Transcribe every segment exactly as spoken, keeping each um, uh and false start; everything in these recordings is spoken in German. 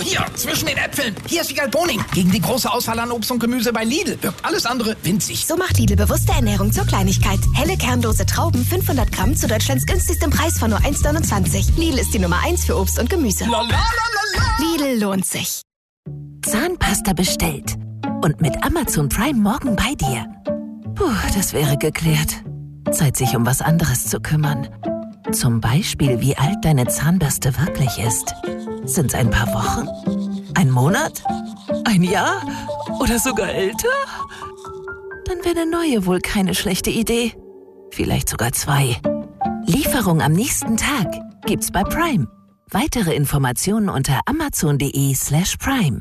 Hier, zwischen den Äpfeln. Hier ist Wiegald Boning. Gegen die große Auswahl an Obst und Gemüse bei Lidl wirkt alles andere winzig. So macht Lidl bewusste Ernährung zur Kleinigkeit. Helle kernlose Trauben, fünfhundert Gramm zu Deutschlands günstigstem Preis von nur eins Komma neunundzwanzig. Lidl ist die Nummer eins für Obst und Gemüse. La, la, la, la, la. Lidl lohnt sich. Zahnpasta bestellt. Und mit Amazon Prime morgen bei dir. Puh, das wäre geklärt. Zeit, sich um was anderes zu kümmern. Zum Beispiel, wie alt deine Zahnbürste wirklich ist. Sind's ein paar Wochen? Ein Monat? Ein Jahr? Oder sogar älter? Dann wäre eine neue wohl keine schlechte Idee. Vielleicht sogar zwei. Lieferung am nächsten Tag gibt's bei Prime. Weitere Informationen unter amazon.de slash prime.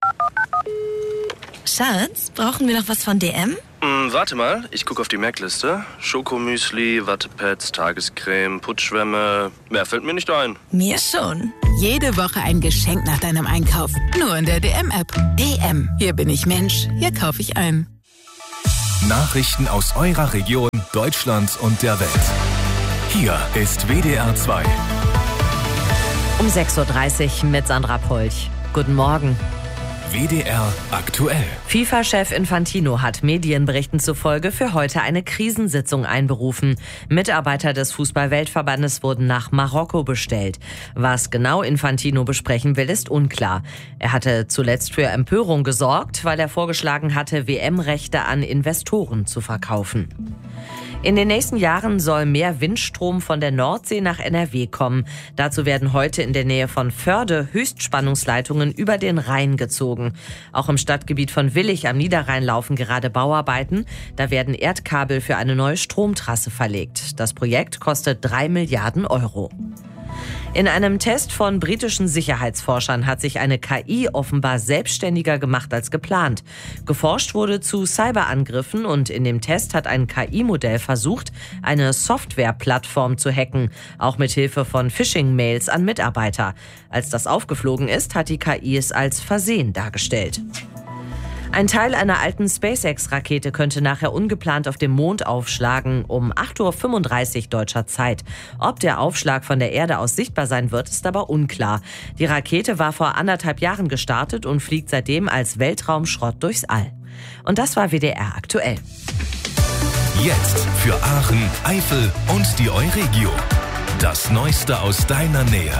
Schatz, brauchen wir noch was von D M? Mm, warte mal, ich gucke auf die Merkliste. Schokomüsli, Wattepads, Tagescreme, Putzschwämme. Mehr fällt mir nicht ein. Mir schon. Jede Woche ein Geschenk nach deinem Einkauf. Nur in der D M-App. D M. Hier bin ich Mensch. Hier kaufe ich ein. Nachrichten aus eurer Region, Deutschland und der Welt. Hier ist W D R zwei. Um sechs Uhr dreißig mit Sandra Polch. Guten Morgen. W D R aktuell. FIFA-Chef Infantino hat Medienberichten zufolge für heute eine Krisensitzung einberufen. Mitarbeiter des Fußball-Weltverbandes wurden nach Marokko bestellt. Was genau Infantino besprechen will, ist unklar. Er hatte zuletzt für Empörung gesorgt, weil er vorgeschlagen hatte, W M-Rechte an Investoren zu verkaufen. In den nächsten Jahren soll mehr Windstrom von der Nordsee nach N R W kommen. Dazu werden heute in der Nähe von Förde Höchstspannungsleitungen über den Rhein gezogen. Auch im Stadtgebiet von Willich am Niederrhein laufen gerade Bauarbeiten. Da werden Erdkabel für eine neue Stromtrasse verlegt. Das Projekt kostet drei Milliarden Euro. In einem Test von britischen Sicherheitsforschern hat sich eine K I offenbar selbstständiger gemacht als geplant. Geforscht wurde zu Cyberangriffen und in dem Test hat ein K I-Modell versucht, eine Softwareplattform zu hacken, auch mit Hilfe von Phishing-Mails an Mitarbeiter. Als das aufgeflogen ist, hat die K I es als Versehen dargestellt. Ein Teil einer alten SpaceX-Rakete könnte nachher ungeplant auf dem Mond aufschlagen, um acht Uhr fünfunddreißig deutscher Zeit. Ob der Aufschlag von der Erde aus sichtbar sein wird, ist aber unklar. Die Rakete war vor anderthalb Jahren gestartet und fliegt seitdem als Weltraumschrott durchs All. Und das war W D R aktuell. Jetzt für Aachen, Eifel und die Euregio. Das Neueste aus deiner Nähe.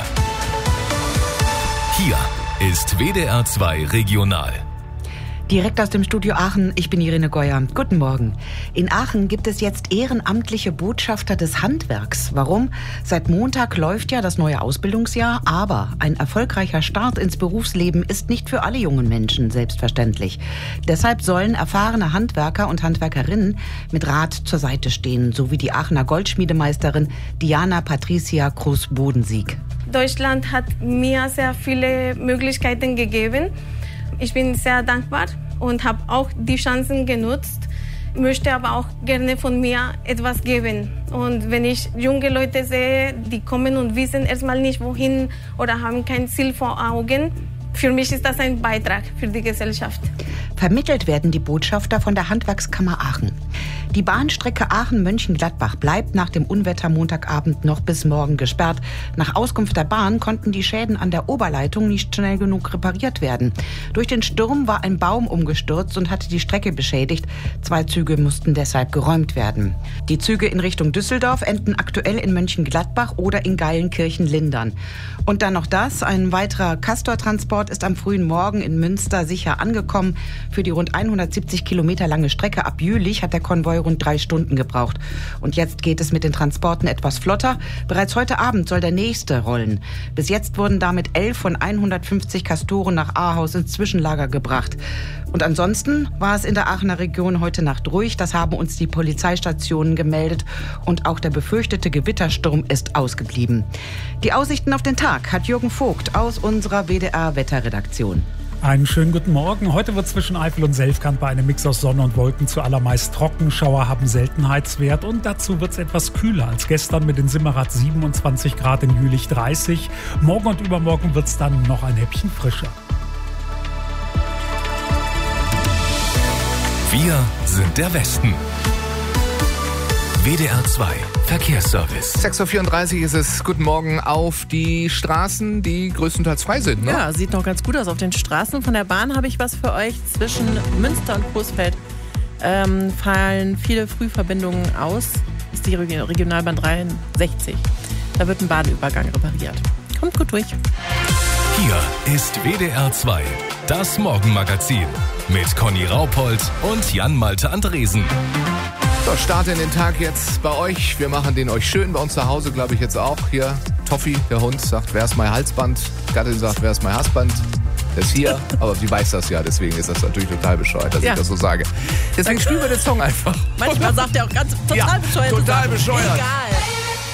Hier ist W D R zwei Regional. Direkt aus dem Studio Aachen, ich bin Irene Geuer. Guten Morgen. In Aachen gibt es jetzt ehrenamtliche Botschafter des Handwerks. Warum? Seit Montag läuft ja das neue Ausbildungsjahr, aber ein erfolgreicher Start ins Berufsleben ist nicht für alle jungen Menschen selbstverständlich. Deshalb sollen erfahrene Handwerker und Handwerkerinnen mit Rat zur Seite stehen, so wie die Aachener Goldschmiedemeisterin Diana Patricia Groß-Bodensieg. Deutschland hat mir sehr viele Möglichkeiten gegeben. Ich bin sehr dankbar und habe auch die Chancen genutzt, möchte aber auch gerne von mir etwas geben. Und wenn ich junge Leute sehe, die kommen und wissen erstmal nicht wohin oder haben kein Ziel vor Augen, für mich ist das ein Beitrag für die Gesellschaft. Vermittelt werden die Botschafter von der Handwerkskammer Aachen. Die Bahnstrecke Aachen-Mönchengladbach bleibt nach dem Unwetter Montagabend noch bis morgen gesperrt. Nach Auskunft der Bahn konnten die Schäden an der Oberleitung nicht schnell genug repariert werden. Durch den Sturm war ein Baum umgestürzt und hatte die Strecke beschädigt. Zwei Züge mussten deshalb geräumt werden. Die Züge in Richtung Düsseldorf enden aktuell in Mönchengladbach oder in Geilenkirchen-Lindern. Und dann noch das, ein weiterer Castor-Transport ist am frühen Morgen in Münster sicher angekommen. Für die rund hundertsiebzig Kilometer lange Strecke ab Jülich hat der Konvoi rund drei Stunden gebraucht. Und jetzt geht es mit den Transporten etwas flotter. Bereits heute Abend soll der nächste rollen. Bis jetzt wurden damit elf von hundertfünfzig Castoren nach Ahaus ins Zwischenlager gebracht. Und ansonsten war es in der Aachener Region heute Nacht ruhig. Das haben uns die Polizeistationen gemeldet. Und auch der befürchtete Gewittersturm ist ausgeblieben. Die Aussichten auf den Tag hat Jürgen Vogt aus unserer W D R-Wetterredaktion. Einen schönen guten Morgen. Heute wird zwischen Eifel und Selfkant bei einem Mix aus Sonne und Wolken zuallermeist trocken. Schauer haben Seltenheitswert und dazu wird es etwas kühler als gestern mit den Simmerath siebenundzwanzig Grad, in Jülich dreißig. Morgen und übermorgen wird es dann noch ein Häppchen frischer. Wir sind der Westen. W D R zwei Verkehrsservice. sechs Uhr vierunddreißig ist es. Guten Morgen auf die Straßen, die größtenteils frei sind, ne? Ja, sieht noch ganz gut aus auf den Straßen. Von der Bahn habe ich was für euch. Zwischen Münster und Coesfeld ähm, fallen viele Frühverbindungen aus. Das ist die Regionalbahn dreiundsechzig. Da wird ein Bahnübergang repariert. Kommt gut durch. Hier ist W D R zwei, das Morgenmagazin mit Conny Raupold und Jan-Malte Andresen. So, starte in den Tag jetzt bei euch. Wir machen den euch schön. Bei uns zu Hause, glaube ich, jetzt auch. Hier, Toffi, der Hund, sagt, wer ist mein Halsband? Gattin sagt, wer ist mein Hassband? Der ist hier, aber sie weiß das ja, deswegen ist das natürlich total bescheuert, dass ja. ich das so sage. Deswegen spielen wir den Song einfach. Manchmal sagt er auch ganz total ja, bescheuert. Total bescheuert. Egal.